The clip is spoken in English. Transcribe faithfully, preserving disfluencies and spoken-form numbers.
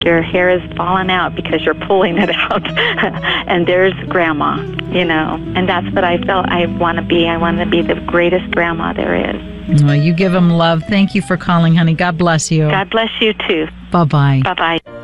your hair is falling out because you're pulling it out. And there's Grandma, you know. And that's what I felt I want to be. I want to be the greatest grandma there is. Well, you give them love. Thank you for calling, honey. God bless you. God bless you, too. Bye-bye. Bye-bye.